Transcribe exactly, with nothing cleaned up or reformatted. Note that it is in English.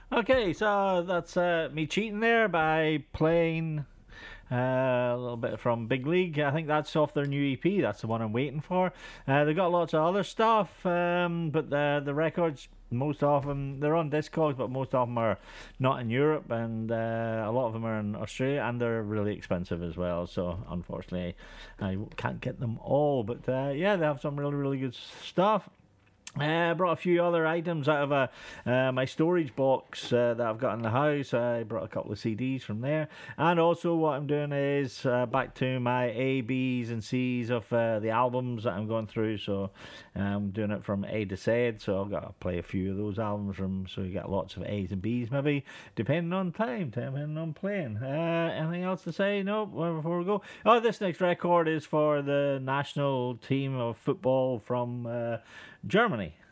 Okay, so that's uh, me cheating there by playing uh, a little bit from Big League. I think that's off their new E P. That's the one I'm waiting for. Uh, they got lots of other stuff, um, but the the records, most of them, they're on Discogs, but most of them are not in Europe, and uh, a lot of them are in Australia, and they're really expensive as well. So unfortunately, I can't get them all. But uh, yeah, they have some really really good stuff. Uh, I brought a few other items out of a, uh, my storage box uh, that I've got in the house. I brought a couple of C Ds from there. And also, what I'm doing is uh, back to my A, Bs, and Cs of uh, the albums that I'm going through. So I'm doing it from A to Z. So I've got to play a few of those albums from, so you get lots of A's and B's, maybe, depending on time, depending on playing. Uh, anything else to say? No, before we go. Oh, this next record is for the national team of football from uh, Germany.